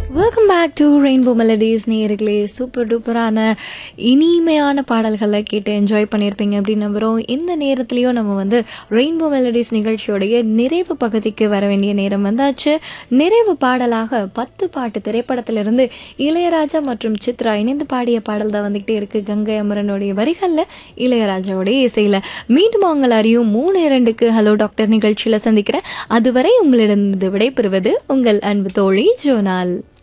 Welcome back to rainbow melodies. நேயர்களே, super டூப்பரான இனிமையான பாடல்களை கேட்டு என்ஜாய் பண்ணியிருப்பீங்க அப்படின்னு நம்புகிறோம். இந்த நேரத்துலையும் நம்ம ரெயின்போ மெலடிஸ் நிகழ்ச்சியோடைய நிறைவு பகுதிக்கு வர வேண்டிய நேரம் வந்தாச்சு. நிறைவு பாடலாக 10 பாட்டு திரைப்படத்திலிருந்து இளையராஜா மற்றும் சித்ரா இணைந்து பாடிய பாடல் தான் வந்துகிட்டே இருக்குது. கங்கை அமரனுடைய வரிகளில், இளையராஜாவுடைய இசையில். மீண்டும் உங்கள் அறியும் 3-2க்கு ஹலோ டாக்டர் நிகழ்ச்சியில் சந்திக்கிறேன். அதுவரை உங்களிடம் விடைபெறுவது உங்கள் அன்பு தோழி ஜோனால்.